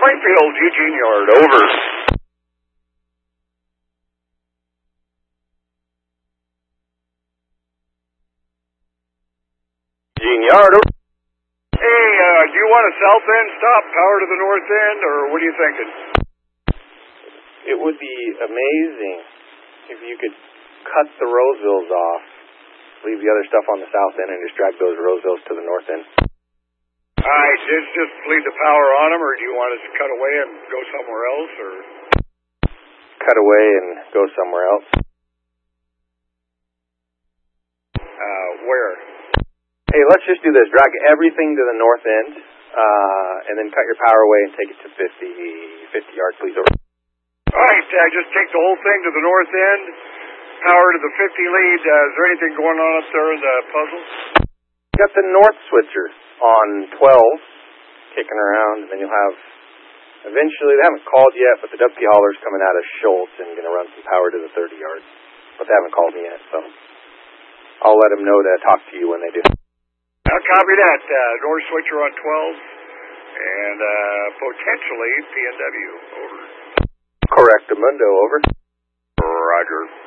Springfield, Eugene Yard, over. Eugene Yard, over. Hey, do you want a south end stop, power to the north end, or what are you thinking? It would be amazing if you could cut the Rosevilles off, leave the other stuff on the south end, and just drag those Rosevilles to the north end. All right, just leave the power on them, or do you want us to cut away and go somewhere else, or? Cut away and go somewhere else. Where? Hey, let's just do this. Drag everything to the north end, and then cut your power away and take it to 50 yards, please, over. All right, just take the whole thing to the north end, power to the 50 lead. Is there anything going on up there in the puzzle? Got the north switcher on 12 kicking around, and then you'll have, eventually, they haven't called yet, but the WP hauler's coming out of Schultz and going to run some power to the 30 yards. But they haven't called me yet, so I'll let them know to talk to you when they do. I'll copy that. North switcher on 12, and potentially PNW, over. Correct, Amundo, over. Roger.